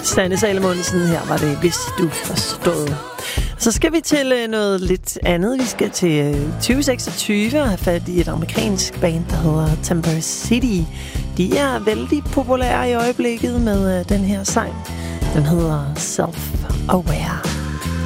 Sanne Salomonsen, her var det, hvis du forstod. Så skal vi til noget lidt andet. Vi skal til 2026 og have fat i et amerikansk band, der hedder Temper City. De er vældig populære i øjeblikket med den her sang. Den hedder Self-Aware.